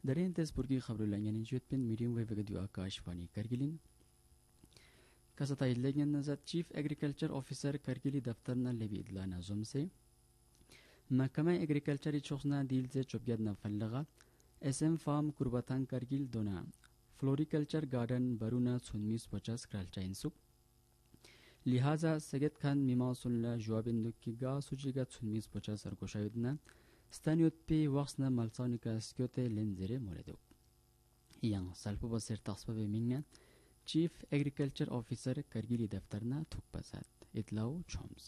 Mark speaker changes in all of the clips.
Speaker 1: Darin Tespurki Khabrulanyan in Jutpin, medium wave Akashvani Kargilin. Kasata Legan Nazat Chief Agriculture Officer Kargili Daftarna Levi Idlana Zomse. Mahkama Agriculture Chosna Dilze Chobgadna Fallaga. SM Farm Kurbatan Kargil Dona. Floriculture Garden Baruna Sunmis Pochas Kralchainsuk. लिहाजा सगत खान मीमासुल्ला जुआबिंदुकिगा सुजिगा सुन्मिस पोचा सरकोशायुदना स्थानियोत्पे वक्सना मलसाउनिका स्क्योते लेंजेरे मोरेदो yang salpu basir tasbabe minga chief agriculture officer kargili daftarna thukpasat itlau choms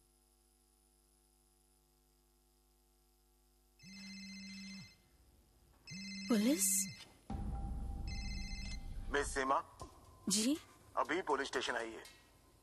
Speaker 2: police
Speaker 3: miss सीमा
Speaker 2: जी
Speaker 3: अभी police station आई है।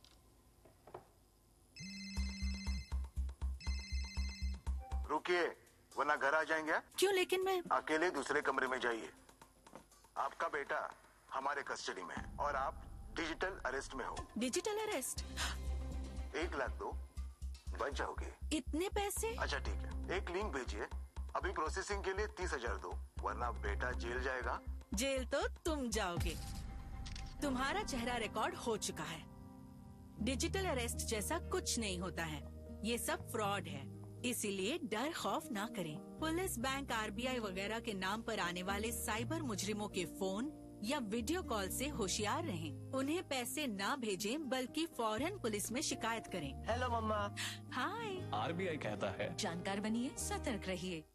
Speaker 3: रुकिए वरना घर आ जाएंगे।
Speaker 2: क्यों? लेकिन मैं
Speaker 3: अकेले दूसरे कमरे में जाइए। आपका बेटा हमारे कस्टडी में है और आप डिजिटल अरेस्ट में हो।
Speaker 2: Digital arrest?
Speaker 3: 1 लाख दो, बच जाओगे।
Speaker 2: इतने पैसे?
Speaker 3: अच्छा ठीक है, एक लिंक भेजिए। अभी प्रोसेसिंग के लिए 30,000 दो, वरना बेटा जेल जाएगा।
Speaker 2: जेल तो तुम जाओगे। तुम्हारा चेहरा रिकॉर्ड हो चुका है। डिजिटल अरेस्ट जैसा कुछ नहीं होता है, ये सब फ्रॉड है। इसीलिए डर खौफ ना करें। पुलिस, बैंक, आरबीआई वगैरह के नाम पर आने वाले साइबर मुजरिमों के फोन या वीडियो कॉल से होशियार रहें। उन्हें पैसे ना भेजें बल्कि फौरन पुलिस में शिकायत करें।
Speaker 4: हेलो मम्मा।
Speaker 2: हाय।
Speaker 4: आरबीआई कहता है
Speaker 2: जानकार बनिए, सतर्क रहिए।